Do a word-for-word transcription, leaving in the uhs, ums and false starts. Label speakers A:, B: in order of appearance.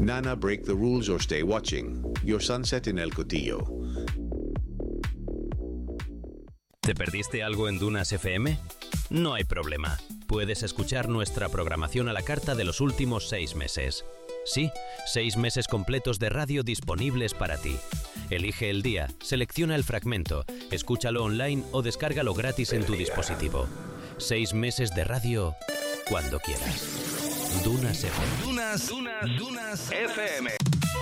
A: Nana, break the rules or stay watching. Your sunset in El Cotillo.
B: ¿Te perdiste algo en Dunas F M? No hay problema. Puedes escuchar nuestra programación a la carta de los últimos seis meses. Sí, seis meses completos de radio disponibles para ti. Elige el día, selecciona el fragmento, escúchalo online o descárgalo gratis en tu dispositivo. Seis meses de radio cuando quieras. Dunas F M.
C: Dunas, Dunas, Dunas F M.